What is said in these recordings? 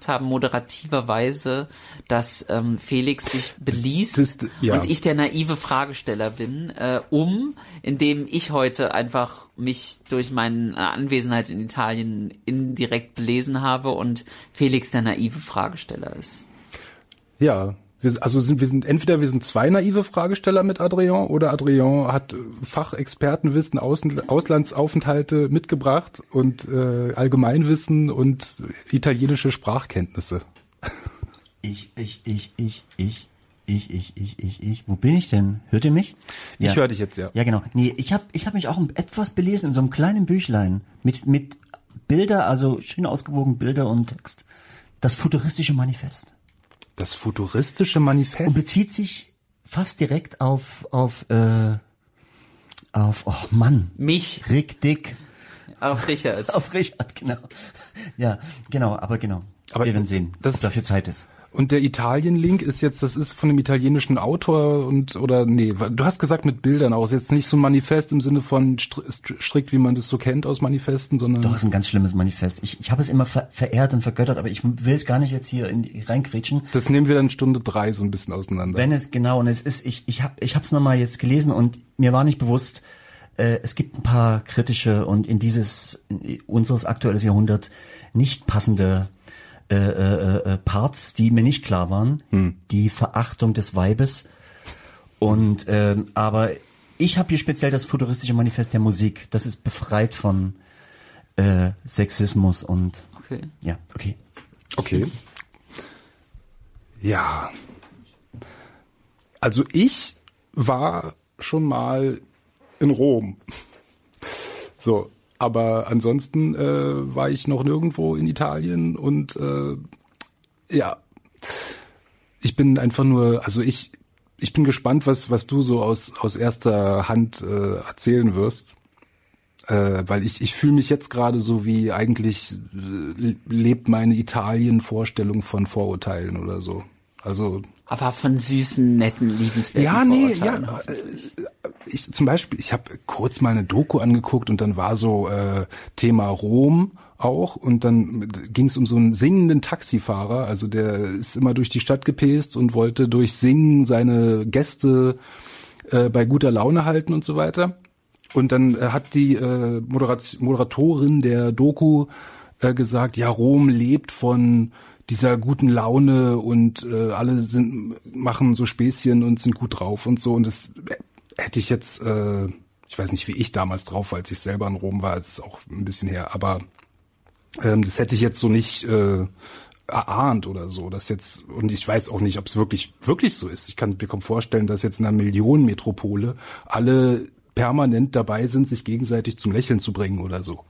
gemacht haben, moderativerweise, dass Felix sich beliest und ich der naive Fragesteller bin, indem ich heute einfach mich durch meine Anwesenheit in Italien indirekt belesen habe und Felix der naive Fragesteller ist. Ja. Wir sind zwei naive Fragesteller mit Adrian oder Adrian hat Fachexpertenwissen, Auslandsaufenthalte mitgebracht und Allgemeinwissen und italienische Sprachkenntnisse. Ich. Wo bin ich denn? Hört ihr mich? Ja. Ich höre dich jetzt, ja. Ja, genau. Nee, ich hab mich auch etwas belesen in so einem kleinen Büchlein mit Bilder, also schön ausgewogen Bilder und Text. Das futuristische Manifest. Das futuristische Manifest? Und bezieht sich fast direkt auf mich. Rick Dick. Auf Richard. Auf Richard, genau. Ja, genau, aber genau. Aber wir werden sehen, ob dafür Zeit ist. Und der Italien-Link ist jetzt, das ist von einem italienischen Autor du hast gesagt mit Bildern aus, jetzt nicht so ein Manifest im Sinne von strikt, wie man das so kennt aus Manifesten, sondern... Doch, es ist ein ganz schlimmes Manifest. Ich habe es immer verehrt und vergöttert, aber ich will es gar nicht jetzt hier reingrätschen. Das nehmen wir dann Stunde 3 so ein bisschen auseinander. Wenn es, genau, und es ist, ich hab's nochmal jetzt gelesen und mir war nicht bewusst, es gibt ein paar kritische und in unseres aktuelles Jahrhundert nicht passende Parts, die mir nicht klar waren, die Verachtung des Weibes und aber ich habe hier speziell das futuristische Manifest der Musik, das ist befreit von Sexismus und okay. Ja, also ich war schon mal in Rom, so. Aber ansonsten war ich noch nirgendwo in Italien und ich bin einfach nur, also ich bin gespannt, was du so aus erster Hand erzählen wirst, weil ich fühle mich jetzt gerade so wie eigentlich lebt meine Italien-Vorstellung von Vorurteilen oder so. Also aber von süßen, netten, liebenswerten Vorurteilen. Ich habe kurz mal eine Doku angeguckt und dann war so Thema Rom auch und dann ging es um so einen singenden Taxifahrer, also der ist immer durch die Stadt gepäst und wollte durch Singen seine Gäste bei guter Laune halten und so weiter. Und dann hat die Moderatorin der Doku gesagt, ja, Rom lebt von dieser guten Laune und alle machen so Späßchen und sind gut drauf und so. Und das hätte ich jetzt, ich weiß nicht, wie ich damals drauf war, als ich selber in Rom war, das ist auch ein bisschen her, aber das hätte ich jetzt so nicht erahnt oder so. Das jetzt, und ich weiß auch nicht, ob es wirklich so ist. Ich kann mir kaum vorstellen, dass jetzt in einer Millionenmetropole alle permanent dabei sind, sich gegenseitig zum Lächeln zu bringen oder so.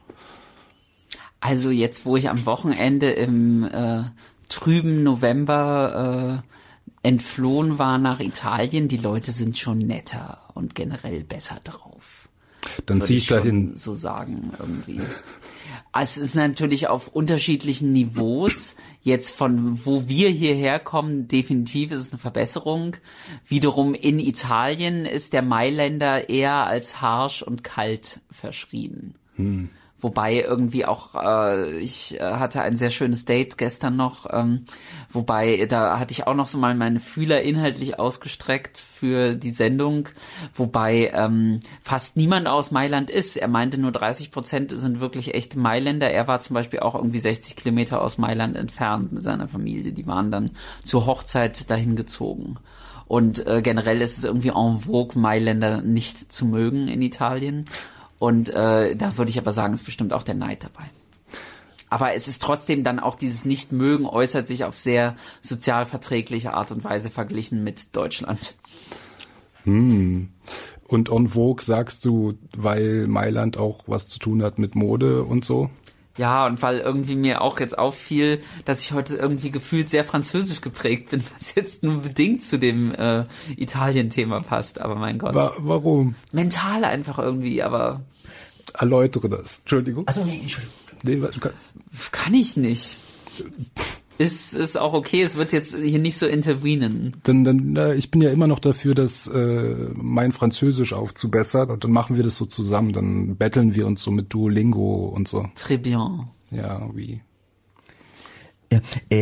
Also jetzt, wo ich am Wochenende im trüben November entflohen war nach Italien, die Leute sind schon netter und generell besser drauf. Dann ziehe ich dahin. So sagen irgendwie. Es ist natürlich auf unterschiedlichen Niveaus. Jetzt von wo wir hierher kommen, definitiv ist es eine Verbesserung. Wiederum in Italien ist der Mailänder eher als harsch und kalt verschrien. Wobei irgendwie auch, ich hatte ein sehr schönes Date gestern noch, wobei da hatte ich auch noch so mal meine Fühler inhaltlich ausgestreckt für die Sendung, wobei fast niemand aus Mailand ist. Er meinte, nur 30% sind wirklich echte Mailänder. Er war zum Beispiel auch irgendwie 60 Kilometer aus Mailand entfernt mit seiner Familie. Die waren dann zur Hochzeit dahin gezogen. Und generell ist es irgendwie en vogue, Mailänder nicht zu mögen in Italien. Und da würde ich aber sagen, ist bestimmt auch der Neid dabei. Aber es ist trotzdem dann auch dieses Nicht-Mögen äußert sich auf sehr sozialverträgliche Art und Weise verglichen mit Deutschland. Und en vogue sagst du, weil Mailand auch was zu tun hat mit Mode und so? Ja, und weil irgendwie mir auch jetzt auffiel, dass ich heute irgendwie gefühlt sehr französisch geprägt bin, was jetzt nur bedingt zu dem Italien-Thema passt. Aber mein Gott. Warum? Mental einfach irgendwie, aber... Erläutere das. Entschuldigung. Also nee, Entschuldigung. Nee, du kannst. Kann ich nicht. Ist auch okay, es wird jetzt hier nicht so intervenen. Dann ich bin ja immer noch dafür, dass mein Französisch aufzubessern und dann machen wir das so zusammen, dann betteln wir uns so mit Duolingo und so. Très bien. Ja, wie. Ja,